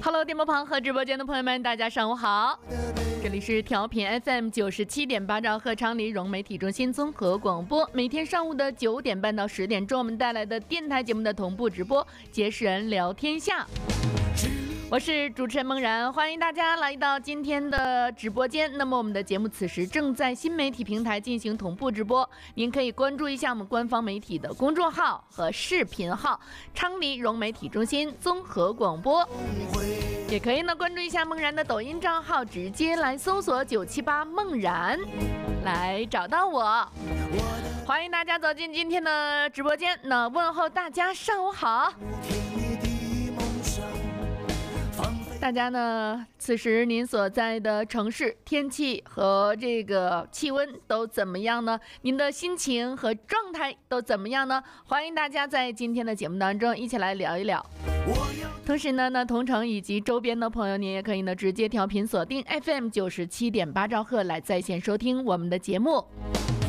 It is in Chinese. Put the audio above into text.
Hello， 电波旁和直播间的朋友们，大家上午好，这里是调频 FM 97.8兆赫昌黎融媒体中心综合广播，每天上午的9点半到10点钟，我们带来的电台节目的同步直播，结识人聊天下。我是主持人梦然，欢迎大家来到今天的直播间。那么我们的节目此时正在新媒体平台进行同步直播，您可以关注一下我们官方媒体的公众号和视频号昌黎融媒体中心综合广播，也可以呢关注一下梦然的抖音账号，直接来搜索978梦然来找到我。欢迎大家走进今天的直播间，那问候大家上午好。大家呢，此时您所在的城市天气和这个气温都怎么样呢？您的心情和状态都怎么样呢？欢迎大家在今天的节目当中一起来聊一聊。同时呢，同城以及周边的朋友，您也可以呢直接调频锁定 FM 97.8兆赫来在线收听我们的节目。